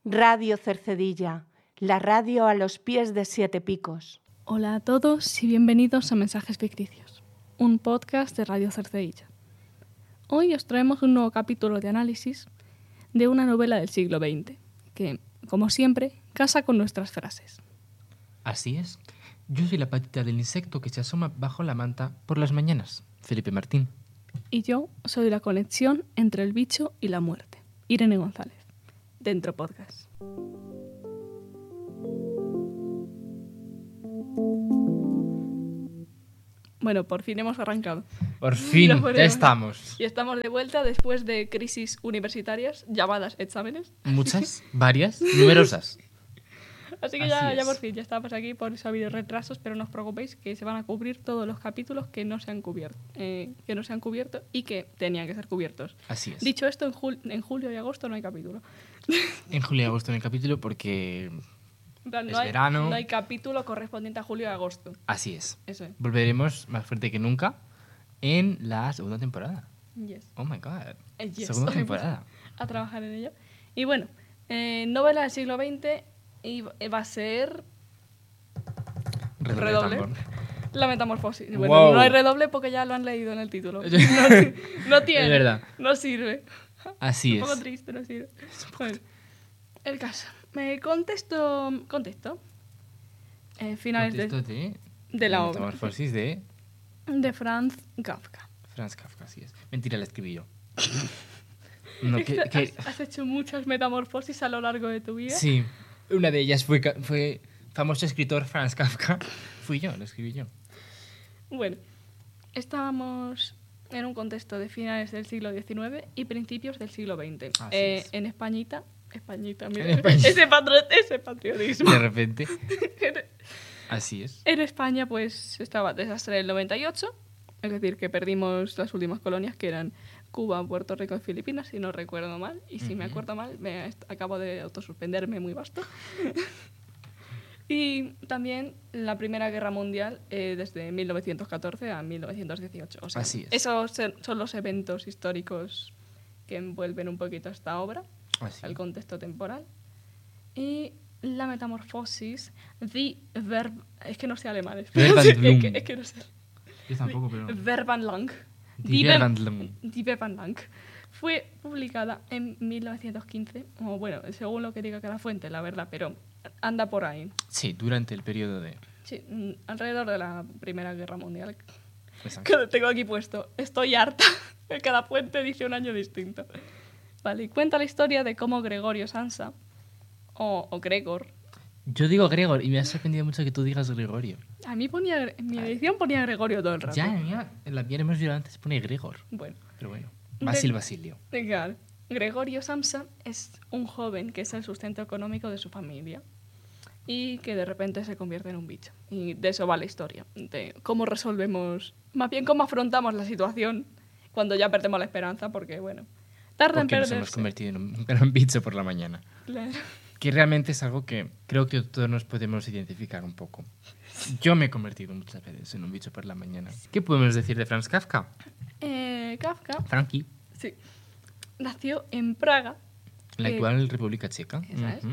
Radio Cercedilla, la radio a los pies de Siete Picos. Hola a todos y bienvenidos a Mensajes Ficticios, un podcast de Radio Cercedilla. Hoy os traemos un nuevo capítulo de análisis de una novela del siglo XX, que, como siempre, casa con nuestras frases. Así es. Yo soy la patita del insecto que se asoma bajo la manta por las mañanas, Felipe Martín. Y yo soy la conexión entre el bicho y la muerte, Irene González, Dentro Podcast. Bueno, por fin hemos arrancado. Por fin, ya estamos. Y estamos de vuelta después de crisis universitarias llamadas exámenes. Muchas, varias, numerosas. Así que ya por fin, ya estamos aquí. Por eso ha habido retrasos, pero no os preocupéis que se van a cubrir todos los capítulos que no se han cubierto, y que tenían que ser cubiertos. Así es. Dicho esto, en julio y agosto no hay capítulo. En julio y agosto no hay capítulo porque En plan, es verano. No hay capítulo correspondiente a julio y agosto. Así es. Eso es. Volveremos más fuerte que nunca en la segunda temporada. Yes. Oh my God. Yes. Segunda temporada. A trabajar en ello. Y bueno, novela del siglo XX y va a ser... Redoble. Tambor. La metamorfosis. Bueno, Wow. no hay redoble porque ya lo han leído en el título. No tiene. Es verdad. No sirve. Así Un poco es. triste, no sirve. Bueno, el caso. Contesto. Finales Contexto de la obra. Metamorfosis de De Franz Kafka. Franz Kafka, así es. Mentira, la escribí yo. No, ¿Has hecho muchas metamorfosis a lo largo de tu vida? Sí, una de ellas fue famoso escritor Franz Kafka. Lo escribí yo. Bueno, estábamos en un contexto de finales del siglo XIX y principios del siglo XX. Así es. En Españita, mira, En España. ese patriotismo. De repente. Así es. En España, pues, estaba el desastre del 98, es decir, que perdimos las últimas colonias, que eran Cuba, Puerto Rico y Filipinas, si no recuerdo mal. Y si me acuerdo mal, acabo de autosuspenderme muy vasto. Y también la Primera Guerra Mundial, desde 1914 a 1918. O sea, Así es. Esos son los eventos históricos que envuelven un poquito esta obra, Así. el contexto temporal. Y la metamorfosis, es que no sé alemán. Verwandlung. Es que no sé. Yo tampoco, pero... Verwandlung. Die Verwandlung. Die Verwandlung. Fue publicada en 1915, o bueno, según lo que diga cada fuente, la verdad, pero anda por ahí. Sí, durante el periodo de... Sí, alrededor de la Primera Guerra Mundial. Exacto. Que tengo aquí puesto. Estoy harta. Cada fuente dice un año distinto. Vale, y cuenta la historia de cómo Gregorio Samsa, o Gregor... Yo digo Gregor y me ha sorprendido mucho que tú digas Gregorio. A mí en mi edición ponía Gregorio todo el rato. Ya, mira, en la mía hemos visto antes pone Gregor. Bueno. Pero bueno. De- Basilio. Claro. Gregorio Samsa es un joven que es el sustento económico de su familia y que de repente se convierte en un bicho. Y de eso va la historia, de cómo resolvemos, más bien cómo afrontamos la situación cuando ya perdemos la esperanza, porque bueno, tarda en Porque nos perderse. hemos convertido en un bicho por la mañana. Claro. Que realmente es algo que creo que todos nos podemos identificar un poco. Yo me he convertido muchas veces en un bicho por la mañana. ¿Qué podemos decir de Franz Kafka? Kafka, Frankie, sí, nació en Praga, en la actual República Checa. esa es,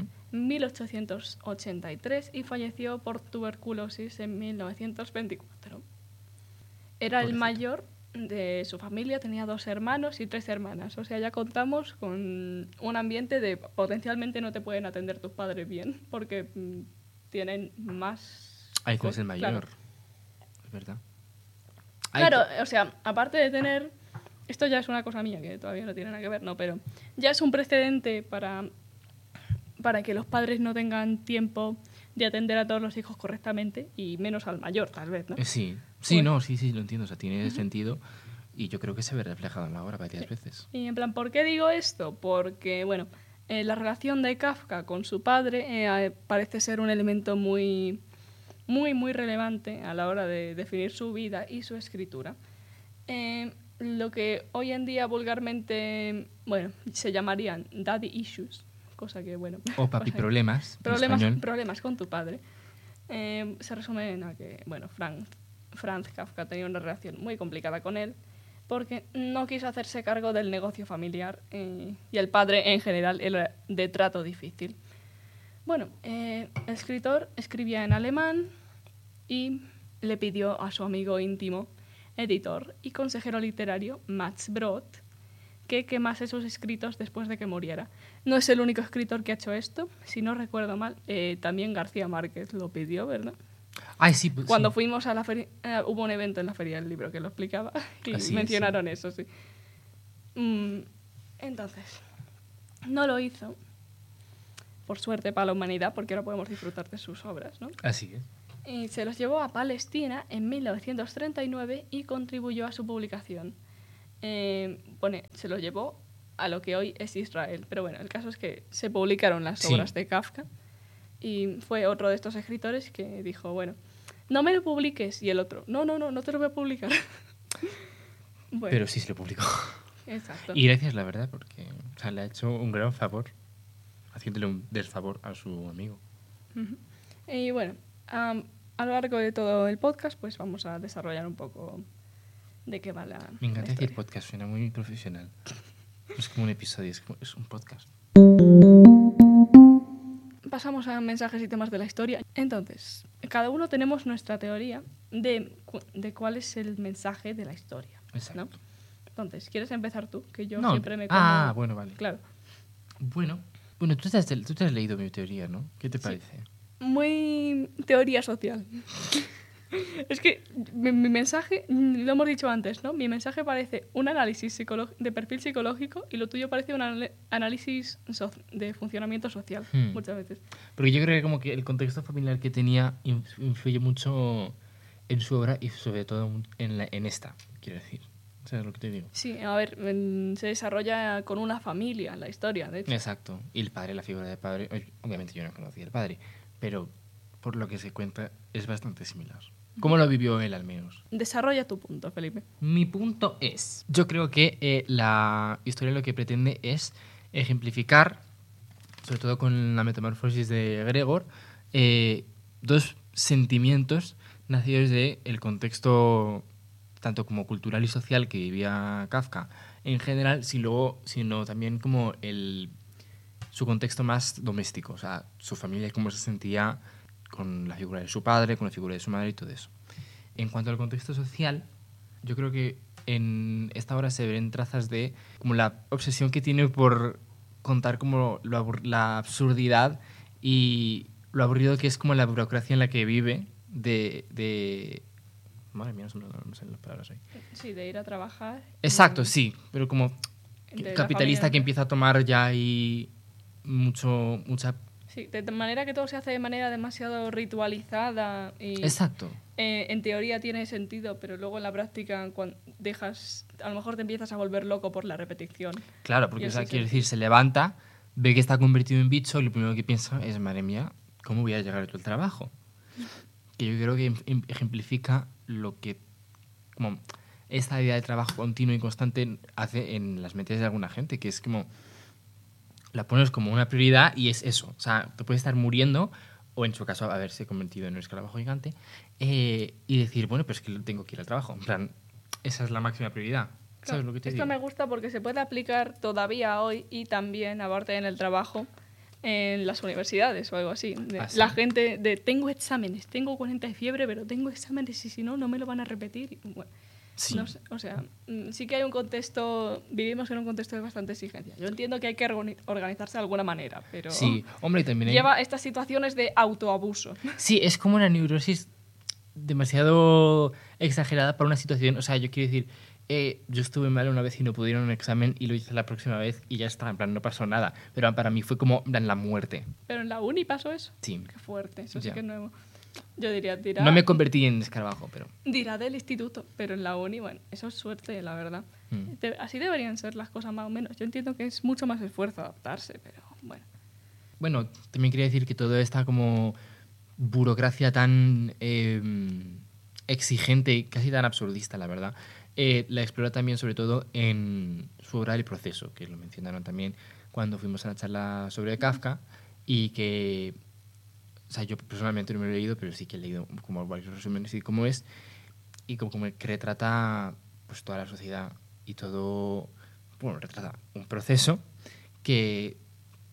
1883 y falleció por tuberculosis en 1924. Era el Pobrecito. mayor de su familia, tenía 2 hermanos y 3 hermanas. O sea, ya contamos con un ambiente de potencialmente no te pueden atender tus padres bien porque tienen más... Ahí es el mayor. Claro. Es verdad. Claro, o sea, aparte de tener... Esto ya es una cosa mía que todavía no tiene nada que ver, ¿no? Pero ya es un precedente para que los padres no tengan tiempo de atender a todos los hijos correctamente y menos al mayor, tal vez, ¿no? Sí, Bueno. sí, lo entiendo. O sea, tiene sentido y yo creo que se ve reflejado en la obra varias veces. Y en plan, ¿por qué digo esto? Porque, bueno, la relación de Kafka con su padre parece ser un elemento muy relevante a la hora de definir su vida y su escritura. Lo que hoy en día vulgarmente, bueno, se llamarían daddy issues, cosa que, bueno... O papi problemas, en español. Problemas con tu padre. Se resumen a que, bueno, Franz Kafka tenía una relación muy complicada con él porque no quiso hacerse cargo del negocio familiar y el padre en general era de trato difícil. Bueno, el escritor escribía en alemán y le pidió a su amigo íntimo, editor y consejero literario Max Brod que quemase sus escritos después de que muriera. No es el único escritor que ha hecho esto, si no recuerdo mal, también García Márquez lo pidió, ¿verdad? Ay, sí, pues, Cuando sí. fuimos a la feria, hubo un evento en la Feria del Libro que lo explicaba y Así es, mencionaron eso, sí. Entonces, no lo hizo, por suerte para la humanidad, porque ahora podemos disfrutar de sus obras, ¿no? Así es. Y se los llevó a Palestina en 1939 y contribuyó a su publicación. Bueno, se los llevó a lo que hoy es Israel, pero bueno, el caso es que se publicaron las Sí. obras de Kafka y fue otro de estos escritores que dijo, bueno, no me lo publiques, y el otro, no te lo voy a publicar. Bueno, Pero sí se lo publicó. exacto. Y gracias, la verdad, porque o sea, le ha hecho un gran favor, haciéndole un desfavor a su amigo. Ujú. Y bueno, a lo largo de todo el podcast, pues vamos a desarrollar un poco de qué va la Me encanta la decir historia. podcast, suena muy profesional. No es como un episodio, es un podcast. Pasamos a mensajes y temas de la historia. Entonces, cada uno tenemos nuestra teoría de cuál es el mensaje de la historia, Exacto. ¿no? Entonces, ¿quieres empezar tú? Que yo No. siempre me como... Ah, bueno, vale. Claro. Bueno, tú te has leído mi teoría, ¿no? ¿Qué te parece? Muy teoría social. Es que mi mensaje, lo hemos dicho antes, ¿no? Mi mensaje parece un análisis de perfil psicológico y lo tuyo parece un análisis de funcionamiento social, muchas veces. Porque yo creo que como que el contexto familiar que tenía influye mucho en su obra y sobre todo en esta, quiero decir. ¿Sabes lo que te digo? Sí, a ver, se desarrolla con una familia la historia, de hecho. Exacto. Y el padre, la figura del padre, obviamente yo no conocía al padre, pero por lo que se cuenta es bastante similar. ¿Cómo lo vivió él al menos? Desarrolla tu punto, Felipe. Mi punto es, yo creo que la historia lo que pretende es ejemplificar, sobre todo con la metamorfosis de Gregor, dos sentimientos nacidos del contexto tanto como cultural y social que vivía Kafka en general, sino también como su contexto más doméstico, o sea, su familia, cómo se sentía con la figura de su padre, con la figura de su madre y todo eso. En cuanto al contexto social, yo creo que en esta obra se ven trazas de como la obsesión que tiene por contar como la absurdidad y lo aburrido que es como la burocracia en la que vive Madre mía, no sé las palabras ahí. Sí, de ir a trabajar. Exacto, sí, pero como de la capitalista familia. que empieza a tomar ya ahí mucha... Sí, de manera que todo se hace de manera demasiado ritualizada y Exacto. en teoría tiene sentido, pero luego en la práctica cuando a lo mejor te empiezas a volver loco por la repetición. Claro, porque Y o sea, así quiero se- decir, se levanta, ve que está convertido en bicho y lo primero que piensa es, madre mía, ¿cómo voy a llegar a todo el trabajo? Que yo creo que ejemplifica lo que como esta idea de trabajo continuo y constante hace en las mentes de alguna gente, que es como la pones como una prioridad y es eso. O sea, te puedes estar muriendo o en su caso haberse convertido en un escarabajo gigante y decir, bueno, pues que tengo que ir al trabajo. En plan, esa es la máxima prioridad. ¿Sabes lo que te Esto digo? me gusta porque se puede aplicar todavía hoy y también, aparte en el trabajo, en las universidades o algo así. ¿Sí? La gente tengo exámenes, tengo 40 de fiebre, pero tengo exámenes y si no, no me lo van a repetir. Y, bueno, Sí. no sé, o sea, sí que hay un contexto, vivimos en un contexto de bastante exigencia. Yo entiendo que hay que organizarse de alguna manera, pero Sí, hombre, y también hay... lleva estas situaciones de autoabuso. Sí, es como una neurosis demasiado exagerada para una situación. O sea, yo quiero decir, yo estuve mal una vez y no pude ir a un examen y lo hice la próxima vez y ya está, en plan, no pasó nada. Pero para mí fue como en plan, la muerte. Pero en la uni pasó eso. Sí. Qué fuerte, eso sí Ya. que es nuevo. Yo diría, dirá, No me convertí en escarabajo, pero... dirá del instituto, pero en la uni, bueno, eso es suerte, la verdad. Así deberían ser las cosas más o menos. Yo entiendo que es mucho más esfuerzo adaptarse, pero bueno. Bueno, también quería decir que toda esta como burocracia tan exigente y casi tan absurdista, la verdad, la explora también sobre todo en su obra El proceso, que lo mencionaron también cuando fuimos a la charla sobre Kafka y que, o sea, yo personalmente no me lo he leído, pero sí que he leído como varios resúmenes y cómo es, y como que retrata pues toda la sociedad y todo, bueno, retrata un proceso que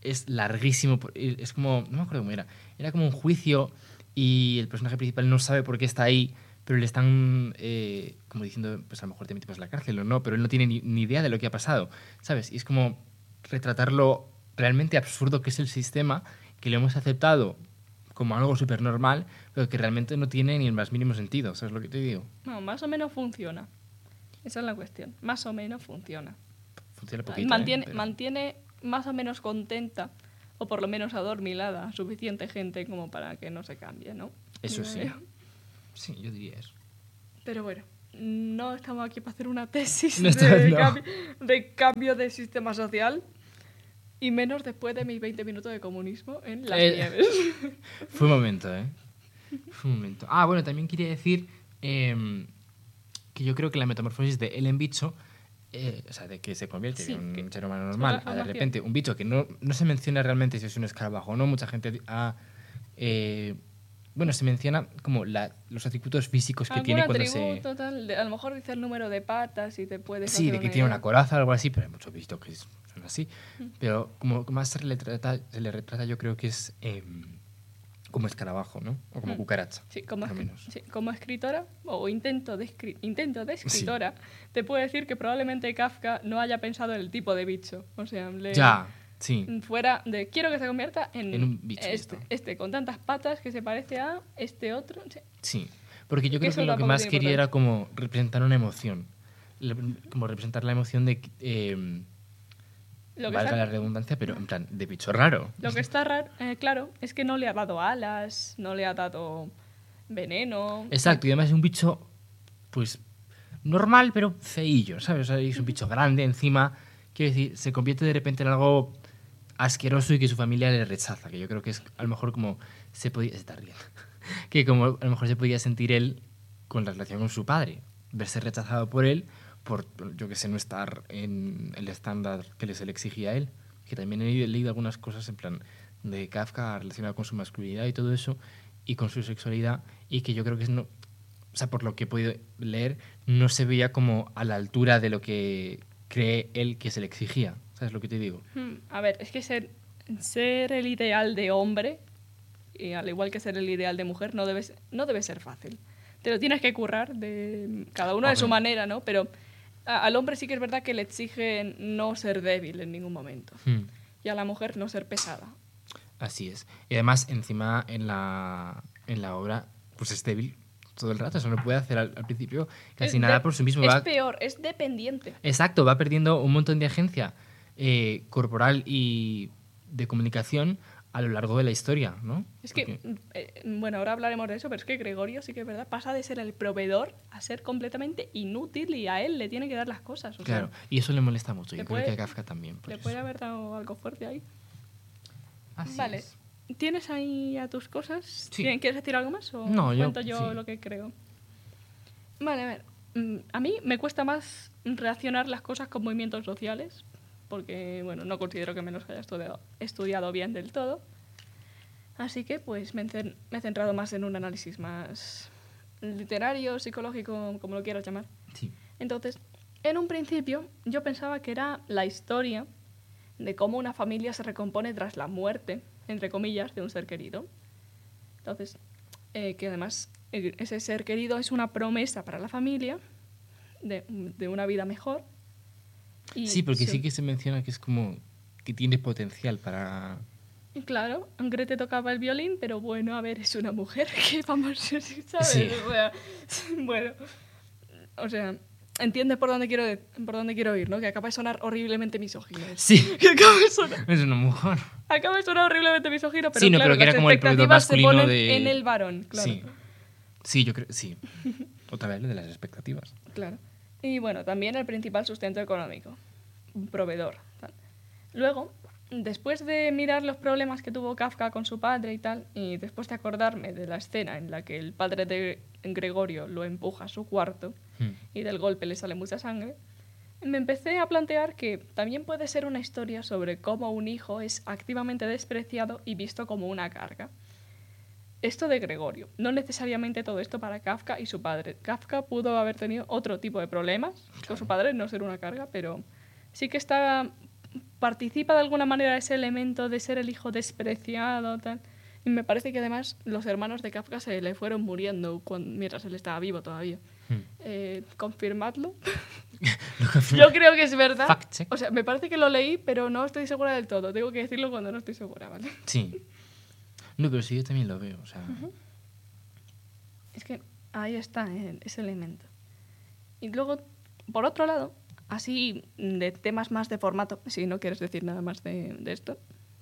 es larguísimo. Es como, no me acuerdo cómo era. Era como un juicio y el personaje principal no sabe por qué está ahí, pero le están como diciendo, pues a lo mejor te metemos en la cárcel o no, pero él no tiene ni idea de lo que ha pasado, ¿sabes? Y es como retratar lo realmente absurdo que es el sistema, que lo hemos aceptado como algo súper normal, pero que realmente no tiene ni el más mínimo sentido, ¿sabes lo que te digo? No, más o menos funciona. Esa es la cuestión. Más o menos funciona. Funciona poquito, Mantiene, Pero- mantiene más o menos contenta, o por lo menos adormilada, suficiente gente como para que no se cambie, ¿no? Eso Digo sí. yo. Sí, yo diría eso. Pero bueno, no estamos aquí para hacer una tesis No está- no. de cambio de sistema social, y menos después de mis 20 minutos de comunismo en las nieves. Fue un momento, ¿eh? Fue un momento. Ah, bueno, también quería decir que yo creo que la metamorfosis de él en bicho, o sea, de que se convierte Sí, en que un ser humano es normal, una a de transformación. repente un bicho que no se menciona realmente si es un escarabajo o no, mucha gente ha... bueno, se menciona como los atributos físicos que Algún tiene cuando atributo, tal, a lo mejor dice el número de patas y te puedes Sí, hacer de que una tiene idea. una coraza o algo así, pero hay muchos bichos que son así. Pero como más se le retrata yo creo que es como escarabajo, ¿no? O como cucaracha, Sí, como, por lo menos. sí, como escritora o intento de escritora, te puedo decir que probablemente Kafka no haya pensado en el tipo de bicho. O sea, Ya, sí. fuera de quiero que se convierta En un bicho y ya está. este con tantas patas que se parece a este otro. Sí. Sí, porque yo Que creo eso que lo que tampoco más tiene quería era importancia. como representar una emoción. Como representar la emoción de, Lo que valga está, la redundancia, pero en plan, de bicho raro. lo que está raro, claro, es que no le ha dado alas, no le ha dado veneno. Exacto, y además es un bicho, pues, normal, pero feillo, ¿sabes? O sea, es un bicho grande encima. Quiero decir, se convierte de repente en algo asqueroso y que su familia le rechaza, que yo creo que es a lo mejor como se podía... Se está riendo. Que como a lo mejor se podía sentir él con la relación con su padre, verse rechazado por él, por, yo que sé, no estar en el estándar que se le exigía a él. Que también he leído algunas cosas en plan de Kafka relacionadas con su masculinidad y todo eso, y con su sexualidad, y que yo creo que es no... O sea, por lo que he podido leer, no se veía como a la altura de lo que cree él que se le exigía. ¿Sabes lo que te digo? A ver, es que ser el ideal de hombre, y al igual que ser el ideal de mujer, no debe ser fácil. Te lo tienes que currar de cada uno de su Hombre. manera, ¿no? Pero al hombre sí que es verdad que le exigen no ser débil en ningún momento. Y a la mujer no ser pesada. Así es. Y además, encima, en la obra, pues es débil todo el rato. Eso no puede hacer al principio casi nada por sí mismo. Es Va... peor, es dependiente. Exacto, va perdiendo un montón de agencia corporal y de comunicación a lo largo de la historia, ¿no? Es que, Porque- bueno, ahora hablaremos de eso, pero es que Gregorio sí que es verdad, pasa de ser el proveedor a ser completamente inútil y a él le tiene que dar las cosas. O sea, Claro, y eso le molesta mucho. le Yo creo puede- que a Kafka también. por le eso. puede haber dado algo fuerte ahí. Así Vale. es. ¿Tienes ahí a tus cosas? Sí. ¿Quieres decir algo más o No, cuento yo sí. lo que creo? Vale, a ver. A mí me cuesta más reaccionar las cosas con movimientos sociales, porque, bueno, no considero que me los haya estudiado bien del todo. Así que, pues, me he centrado más en un análisis más literario, psicológico, como lo quieras llamar. Sí. Entonces, en un principio, yo pensaba que era la historia de cómo una familia se recompone tras la muerte, entre comillas, de un ser querido. Entonces, que además ese ser querido es una promesa para la familia de una vida mejor. Y Sí, porque sí que se menciona que es como que tiene potencial para... Y claro, Grete tocaba el violín, pero bueno, a ver, es una mujer que vamos, ¿sabes? Sí. O sea, bueno, o sea, entiendes por dónde quiero ir, ¿no? Que acaba de sonar horriblemente misógino. Sí, Que es una mujer. acaba de sonar horriblemente misógino, pero Sí, no, claro, pero que era las como el proveedor expectativas se masculino ponen de... en el varón, claro. Sí. Sí, yo creo... Sí. Otra vez lo de las expectativas. Claro. Y bueno, también el principal sustento económico, un proveedor. Tal. Luego, después de mirar los problemas que tuvo Kafka con su padre y tal, y después de acordarme de la escena en la que el padre de Gregorio lo empuja a su cuarto y del golpe le sale mucha sangre, me empecé a plantear que también puede ser una historia sobre cómo un hijo es activamente despreciado y visto como una carga. Esto de Gregorio, no necesariamente todo esto para Kafka y su padre. Kafka pudo haber tenido otro tipo de problemas con su padre, no ser una carga, pero sí que está participa de alguna manera ese elemento de ser el hijo despreciado, tal. Y me parece que además los hermanos de Kafka se le fueron muriendo mientras él estaba vivo todavía. ¿Confirmadlo? Yo creo que es verdad. Fact check. O sea, me parece que lo leí, pero no estoy segura del todo. Tengo que decirlo cuando no estoy segura, ¿vale? Sí. No, pero sí, yo también lo veo. O sea... Es que ahí está ese elemento. Y luego, por otro lado, así de temas más de formato, si no quieres decir nada más de esto.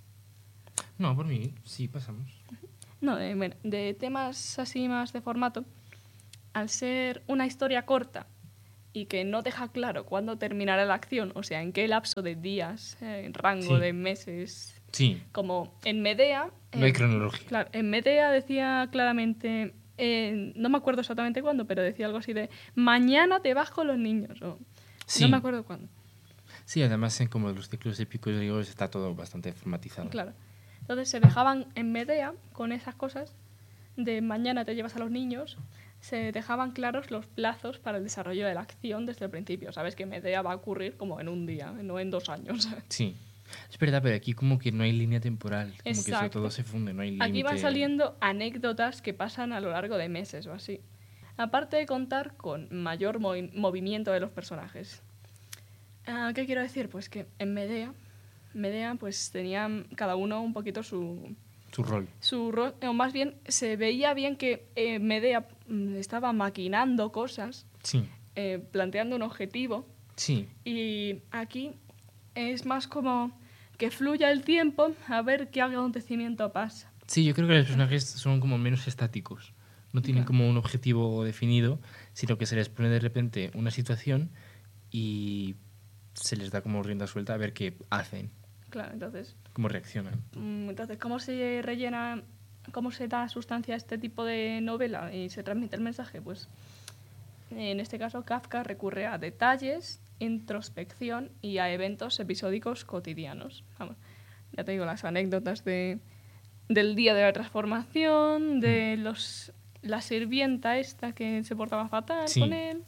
No, por mí, sí, pasamos. No, bueno, de temas así más de formato, al ser una historia corta y que no deja claro cuándo terminará la acción, o sea, en qué lapso de días, rango Sí. de meses, Sí, como en Medea... no hay cronología. Claro, en Medea decía claramente, no me acuerdo exactamente cuándo, pero decía algo así de, mañana te vas con los niños, o Sí. no me acuerdo cuándo. Sí, además en como los ciclos épicos griegos está todo bastante formatizado. Claro. Entonces se dejaban en Medea con esas cosas de mañana te llevas a los niños, se dejaban claros los plazos para el desarrollo de la acción desde el principio. Sabes que Medea va a ocurrir como en un día, no en 2 años. Sí. Es verdad, pero aquí como que no hay línea temporal. Como que eso Exacto. todo se funde, no hay límite. Aquí van saliendo anécdotas que pasan a lo largo de meses o así. Aparte de contar con mayor movimiento de los personajes. ¿Qué quiero decir? Pues que en Medea pues tenían cada uno un poquito su Su rol. o más bien se veía bien que Medea estaba maquinando cosas, Sí. planteando un objetivo, Sí. y aquí es más como que fluya el tiempo a ver qué acontecimiento pasa. Sí, yo creo que los personajes son como menos estáticos. No tienen como un objetivo definido, sino que se les pone de repente una situación y se les da como rienda suelta a ver qué hacen, Claro, entonces, cómo reaccionan. ¿cómo se rellena, cómo se da sustancia a este tipo de novela y se transmite el mensaje? Pues en este caso Kafka recurre a detalles, introspección y a eventos episódicos cotidianos. Vamos, ya te digo, las anécdotas del día de la transformación, de la sirvienta esta que se portaba fatal Sí. con él.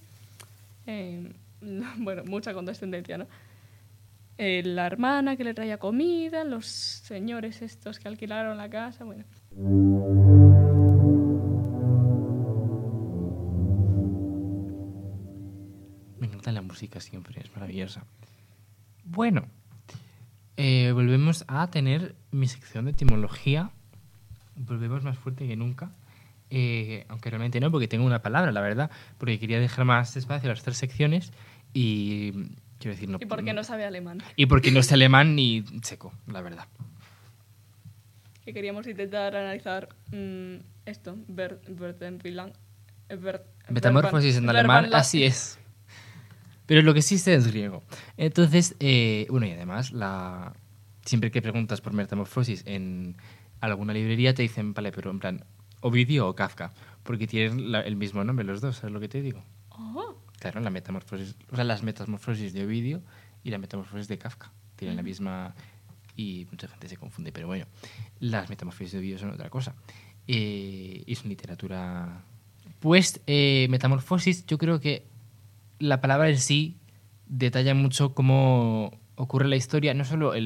Bueno, mucha condescendencia, ¿no? La hermana que le traía comida, los señores estos que alquilaron la casa, bueno. Me encanta la música siempre, es maravillosa. Bueno, volvemos a tener mi sección de etimología. Volvemos más fuerte que nunca. Aunque realmente no, porque tengo una palabra, la verdad. Porque quería dejar más espacio a las 3 secciones y... Quiero decir, no, ¿Y por qué no sabe alemán? Y porque no sé alemán ni checo, la verdad. Que queríamos intentar analizar esto, Metamorfosis en alemán, así es. Pero lo que sí sé es griego. Entonces, bueno, y además, siempre que preguntas por metamorfosis en alguna librería te dicen, vale, pero en plan, Ovidio o Kafka, porque tienen el mismo nombre los dos, ¿sabes lo que te digo? Oh. Claro, la metamorfosis, o sea, las metamorfosis de Ovidio y la metamorfosis de Kafka tienen la misma, y mucha gente se confunde, pero bueno, las metamorfosis de Ovidio son otra cosa. Y son literatura. Pues metamorfosis, yo creo que la palabra en sí detalla mucho cómo ocurre la historia, no solo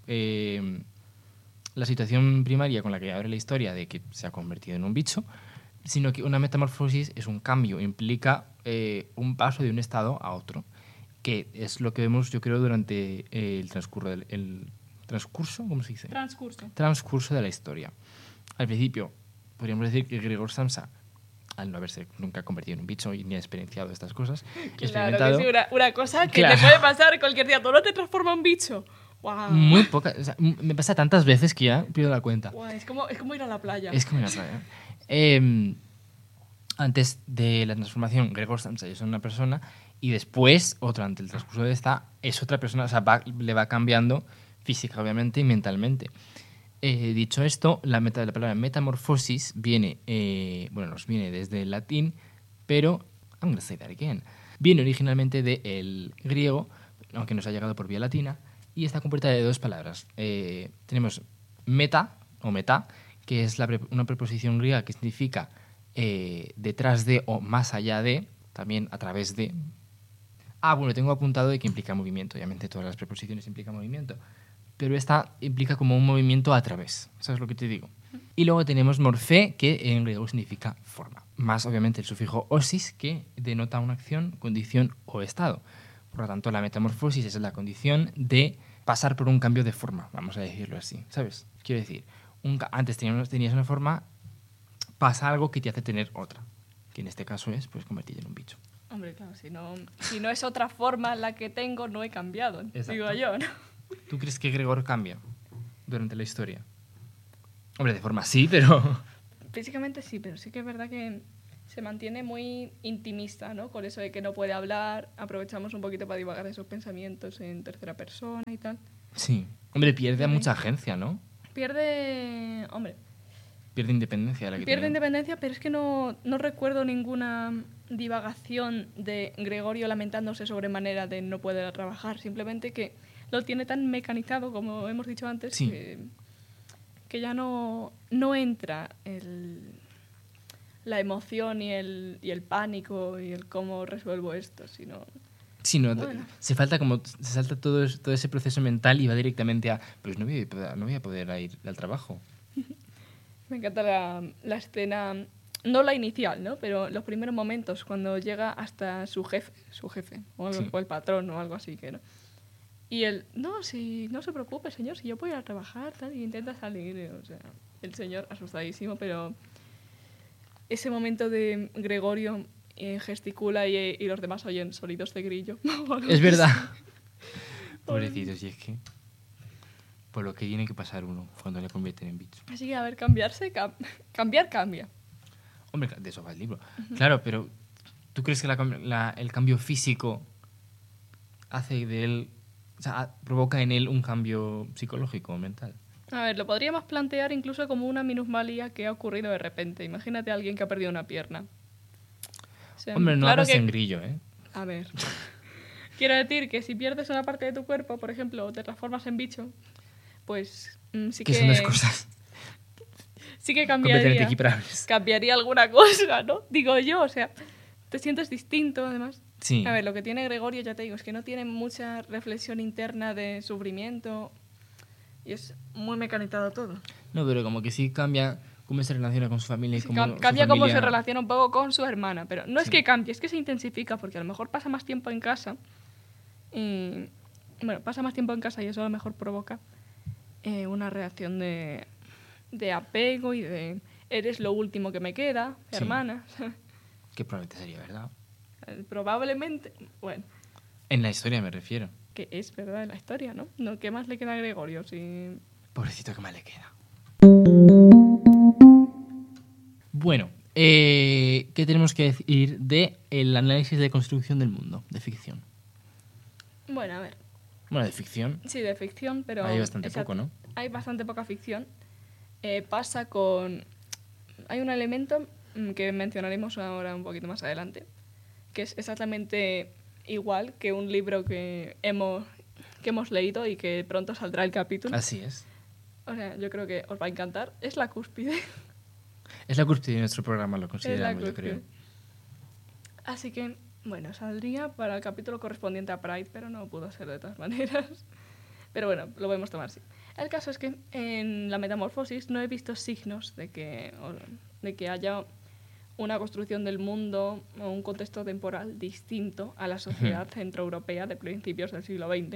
la situación primaria con la que abre la historia de que se ha convertido en un bicho, sino que una metamorfosis es un cambio, implica un paso de un estado a otro, que es lo que vemos, yo creo, durante el transcurso, ¿cómo se dice? Transcurso de la historia. Al principio, podríamos decir que Gregor Samsa, al no haberse nunca convertido en un bicho y ni ha experienciado estas cosas, Claro que sí, una cosa que Claro. te puede pasar cualquier día. ¿Tú no te transforma en bicho? Wow. Muy poca, o sea, me pasa tantas veces que ya pierdo la cuenta. Wow, es como ir a la playa. Es como una playa. Antes de la transformación, Gregor Samsa es una persona y después, durante el transcurso de esta, es otra persona, o sea, le va cambiando física, obviamente, y mentalmente. Dicho esto, la palabra metamorfosis viene, nos viene desde el latín, pero, I'm gonna say that again, viene originalmente del griego, aunque nos ha llegado por vía latina, y está compuesta de 2 palabras. Tenemos meta, o metá, que es una preposición griega que significa detrás de o más allá de, también a través de, Bueno, tengo apuntado de que implica movimiento. Obviamente todas las preposiciones implican movimiento. Pero esta implica como un movimiento a través. ¿Sabes lo que te digo? Y luego tenemos morfé, que en griego significa forma. Más, obviamente, el sufijo osis, que denota una acción, condición o estado. Por lo tanto, la metamorfosis es la condición de pasar por un cambio de forma, vamos a decirlo así. ¿Sabes? Quiero decir, antes tenías una forma, pasa algo que te hace tener otra. Que en este caso es, pues, convertirte en un bicho. Hombre, claro, si no es otra forma la que tengo, no he cambiado, Exacto. digo yo, ¿no? ¿Tú crees que Gregor cambia durante la historia? Hombre, de forma sí, pero... Físicamente sí, pero sí que es verdad que se mantiene muy intimista, ¿no? Con eso de que no puede hablar, aprovechamos un poquito para divagar esos pensamientos en tercera persona y tal. Sí. Hombre, pierde mucha agencia, ¿no? Pierde Independencia. Pierde independencia, pero es que no recuerdo ninguna divagación de Gregorio lamentándose sobremanera de no poder trabajar. Simplemente que lo tiene tan mecanizado, como hemos dicho antes, sí. que ya no entra la emoción y el pánico y el cómo resuelvo esto, sino... Sí, no, bueno. se salta todo ese proceso mental y va directamente a... Pues no voy a poder ir al trabajo. Me encanta la escena, no la inicial, ¿no? Pero los primeros momentos, cuando llega hasta su jefe o el patrón o algo así, que no. Y él, no se preocupe, señor, si yo voy a trabajar, tal, y intenta salir. O sea, el señor asustadísimo, pero ese momento de Gregorio gesticula y los demás oyen sonidos de grillo. Es verdad. Pobrecitos, y es que... Por lo que tiene que pasar uno cuando le convierten en bicho. Así que, a ver, cambiar cambia. Hombre, de eso va el libro. Claro, pero ¿tú crees que el cambio físico hace de él... O sea, provoca en él un cambio psicológico o mental? A ver, lo podríamos plantear incluso como una minusvalía que ha ocurrido de repente. Imagínate a alguien que ha perdido una pierna. O sea, hombre, no claro hablas en grillo, ¿eh? A ver. Quiero decir que si pierdes una parte de tu cuerpo, por ejemplo, o te transformas en bicho, pues sí que... son dos cosas. Sí que completamente equiparables. Cambiaría alguna cosa, ¿no? Digo yo, o sea, te sientes distinto, además. Sí. A ver, lo que tiene Gregorio, ya te digo, es que no tiene mucha reflexión interna de sufrimiento y es muy mecanizado todo. No, pero como que sí cambia cómo se relaciona con su familia y Sí, cómo cambia su cómo familia... se relaciona un poco con su hermana, pero no es que cambie, es que se intensifica porque a lo mejor pasa más tiempo en casa y... Bueno, pasa más tiempo en casa y eso a lo mejor provoca una reacción de apego y de eres lo último que me queda, hermana. Que probablemente sería verdad. Probablemente, bueno. En la historia me refiero. Que es verdad en la historia, ¿no? ¿Qué más le queda a Gregorio? Si... Pobrecito, ¿qué más le queda? Bueno, ¿qué tenemos que decir del análisis de construcción del mundo, de ficción? Bueno, a ver. Bueno, de ficción. Sí, de ficción, pero... Hay bastante poco, ¿no? Hay bastante poca ficción. Pasa con... Hay un elemento que mencionaremos ahora un poquito más adelante, que es exactamente igual que un libro que hemos leído y que pronto saldrá el capítulo. Así es. O sea, yo creo que os va a encantar. Es la cúspide. Es la cúspide de nuestro programa, lo consideramos, yo creo. Así que, bueno, saldría para el capítulo correspondiente a Pride, pero no pudo ser de todas maneras. Pero bueno, lo podemos tomar así. El caso es que en la metamorfosis no he visto signos de que haya una construcción del mundo o un contexto temporal distinto a la sociedad centroeuropea de principios del siglo XX.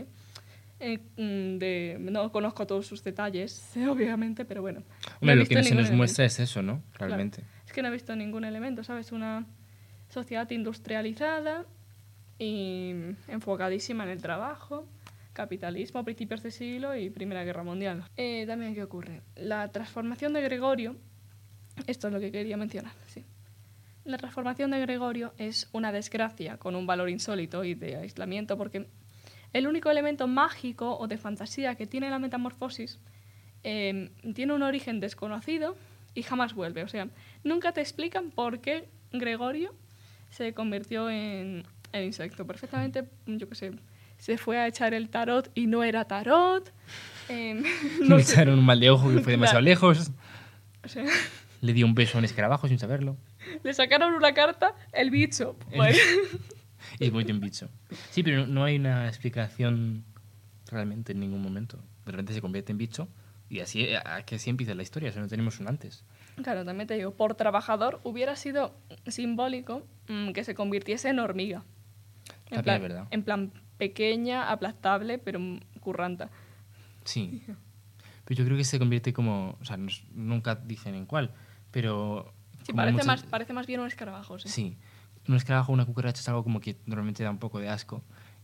No conozco todos sus detalles, obviamente, pero bueno. Hombre, lo que se nos muestra es eso, ¿no? Realmente. Claro. Es que no he visto ningún elemento, ¿sabes? Una sociedad industrializada y enfocadísima en el trabajo, capitalismo a principios de siglo y Primera Guerra Mundial. También, ¿qué ocurre? La transformación de Gregorio, esto es lo que quería mencionar, sí. La transformación de Gregorio es una desgracia con un valor insólito y de aislamiento porque el único elemento mágico o de fantasía que tiene la metamorfosis tiene un origen desconocido y jamás vuelve. O sea, nunca te explican por qué Gregorio se convirtió en insecto. Perfectamente, yo qué sé, se fue a echar el tarot y no era tarot. Le echaron un mal de ojo que fue demasiado lejos. O sea, le dio un beso a un escarabajo sin saberlo. Le sacaron una carta, el bicho. Bueno. Y se convierte en bicho. Sí, pero no hay una explicación realmente en ningún momento. De repente se convierte en bicho y así empieza la historia, o sea, no tenemos un antes. Claro, también te digo, por trabajador hubiera sido simbólico que se convirtiese en hormiga. También es verdad. En plan pequeña, aplastable, pero curranta. Sí. Pero yo creo que se convierte como... O sea, nunca dicen en cuál, pero... Sí, como parece más bien un escarabajo, sí. Sí. Un escarabajo o una cucaracha es algo como que normalmente da un poco de asco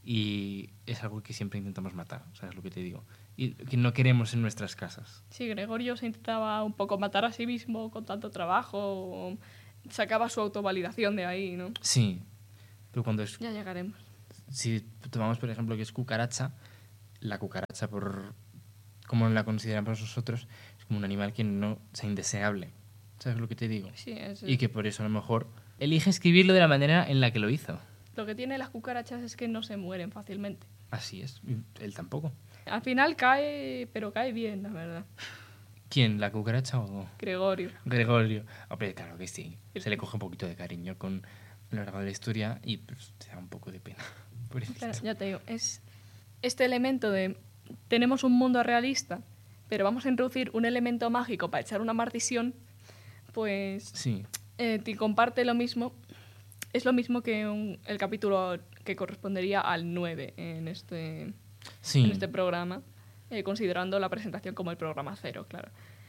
y es algo que siempre intentamos matar, ¿sabes lo que te digo? Y que no queremos en nuestras casas. Sí, Gregorio se intentaba un poco matar a sí mismo con tanto trabajo, sacaba su autovalidación de ahí, ¿no? Sí. Pero cuando es... Ya llegaremos. Si tomamos, por ejemplo, que es cucaracha, la cucaracha, por como la consideramos nosotros, es como un animal que no es indeseable. ¿Sabes lo que te digo? Sí, Y que por eso a lo mejor elige escribirlo de la manera en la que lo hizo. Lo que tiene las cucarachas es que no se mueren fácilmente. Así es. Y él tampoco. Al final cae, pero cae bien, la verdad. ¿Quién? ¿La cucaracha o...? Gregorio. Gregorio. Hombre, claro que sí. Se le coge un poquito de cariño con a lo largo de la historia y pues, te da un poco de pena. Pobrecito. Claro, ya te digo, es este elemento de tenemos un mundo realista, pero vamos a introducir un elemento mágico para echar una maldición, pues Sí. te comparte lo mismo. Es lo mismo que el capítulo que correspondería al 9 en este programa, considerando la presentación como el programa 0, claro.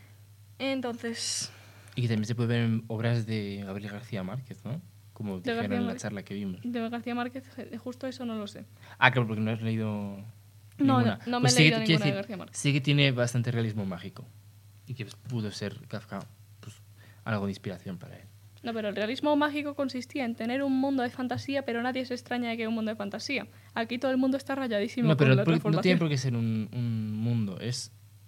Entonces... Y que también se puede ver en obras de Gabriel García Márquez, ¿no? Como dijeron en la charla que vimos. De García Márquez, justo eso no lo sé. Ah, claro, porque no has leído No, ninguna. no me Pues he leído ninguna de García Márquez. Sí que tiene bastante realismo mágico. Y que pudo ser Kafka pues, algo de inspiración para él. No, pero el realismo mágico consistía en tener un mundo de fantasía, pero nadie se extraña de que hay un mundo de fantasía. Aquí todo el mundo está rayadísimo No, pero con la transformación. no tiene por qué ser un mundo. Es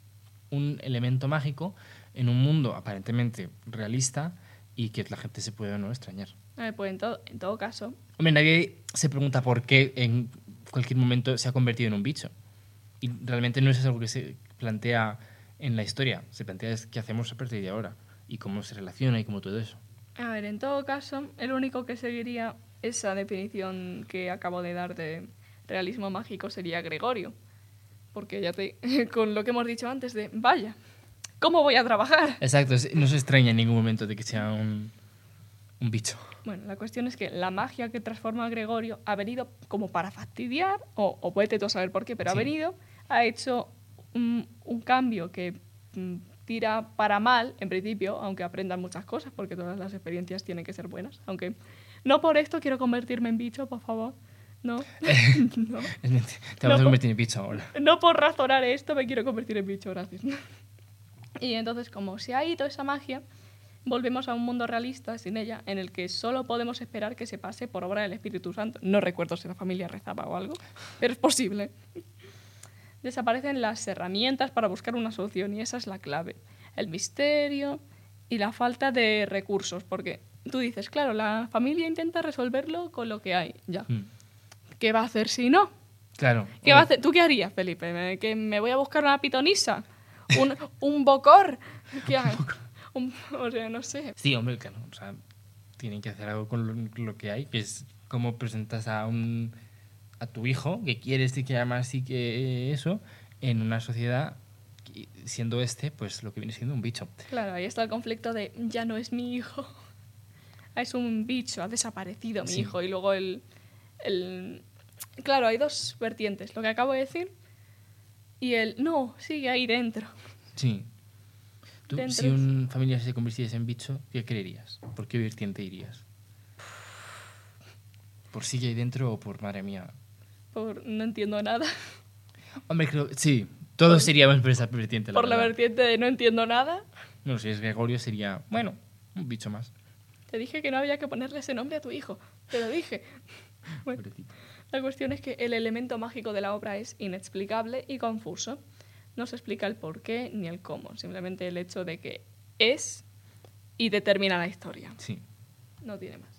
un elemento mágico en un mundo aparentemente realista y que la gente se puede o no extrañar. Pues en todo caso... Hombre, nadie se pregunta por qué en cualquier momento se ha convertido en un bicho. Y realmente no es algo que se plantea en la historia. Se plantea es qué hacemos a partir de ahora y cómo se relaciona y cómo todo eso. A ver, en todo caso, el único que seguiría esa definición que acabo de dar de realismo mágico sería Gregorio. Porque con lo que hemos dicho antes de, vaya, ¿cómo voy a trabajar? Exacto, no se extraña en ningún momento de que sea un bicho. Bueno, la cuestión es que la magia que transforma a Gregorio ha venido como para fastidiar, o puede tú saber por qué, pero Sí. ha hecho un cambio que tira para mal, en principio, aunque aprendan muchas cosas, porque todas las experiencias tienen que ser buenas. Aunque no por esto quiero convertirme en bicho, por favor. No. No. Es mentira. Te vas a convertir en bicho ahora. No por razonar esto me quiero convertir en bicho, gracias. Y entonces, como se ha ido esa magia, volvemos a un mundo realista sin ella, en el que solo podemos esperar que se pase por obra del Espíritu Santo. No recuerdo si la familia rezaba o algo, pero es posible. Desaparecen las herramientas para buscar una solución y esa es la clave. El misterio y la falta de recursos, porque tú dices, claro, la familia intenta resolverlo con lo que hay, ya. ¿Qué va a hacer si no? Claro. ¿Qué va a hacer? ¿Tú qué harías, Felipe? ¿Que me voy a buscar una pitonisa? ¿Un bocor? ¿Qué hago? O sea, no sé. Sí, hombre, claro. O sea, tienen que hacer algo con lo que hay, que es cómo presentas a tu hijo, que quieres y que amas y que eso, en una sociedad, siendo pues lo que viene siendo un bicho. Claro, ahí está el conflicto de ya no es mi hijo. Es un bicho, ha desaparecido mi hijo. Y luego Claro, hay dos vertientes, lo que acabo de decir y no, sigue ahí dentro. Sí. Tú, Dentro si un familiar se convirtiese en bicho, ¿qué creerías? ¿Por qué vertiente irías? ¿Por sigue ahí dentro o por madre mía? No entiendo nada. Hombre, creo sí, todos seríamos por esa vertiente. Por la verdad. vertiente de no entiendo nada. No, si es Gregorio sería, bueno, un bicho más. Te dije que no había que ponerle ese nombre a tu hijo. Te lo dije. Bueno, Pobrecito. la cuestión es que el elemento mágico de la obra es inexplicable y confuso. No se explica el por qué ni el cómo, simplemente el hecho de que es y determina la historia. Sí. No tiene más.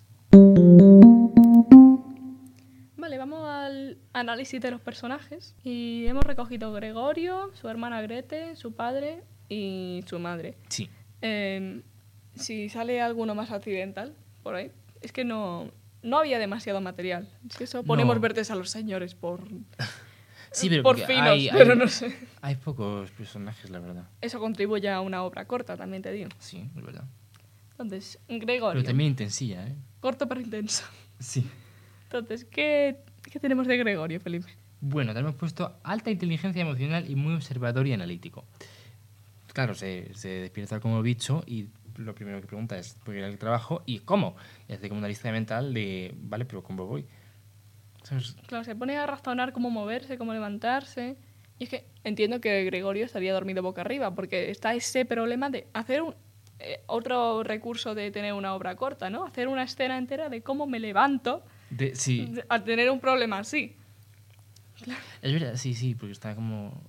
Vale, vamos al análisis de los personajes. Y hemos recogido Gregorio, su hermana Grete, su padre y su madre. Sí. Si sale alguno más accidental por ahí, es que no no había demasiado material. Es que eso ponemos No. verdes a los señores por Sí, pero por porque finos, pero no sé. hay pocos personajes, la verdad. Eso contribuye a una obra corta, también te digo. Sí, es verdad. Entonces, Gregorio, Pero también intensilla, ¿eh? corto pero intenso. Sí. Entonces, ¿qué tenemos de Gregorio, Felipe? Bueno, te hemos puesto alta inteligencia emocional y muy observador y analítico. Claro, se despierta como bicho y lo primero que pregunta es ¿por qué ir al trabajo? ¿Y cómo? Y hace como una lista mental de, vale, pero ¿cómo voy? ¿Sabes? Claro, se pone a razonar cómo moverse, cómo levantarse. Y es que entiendo que Gregorio estaría dormido boca arriba, porque está ese problema de hacer otro recurso de tener una obra corta, ¿no? Hacer una escena entera de cómo me levanto Sí, a tener un problema así. es verdad, sí, porque está como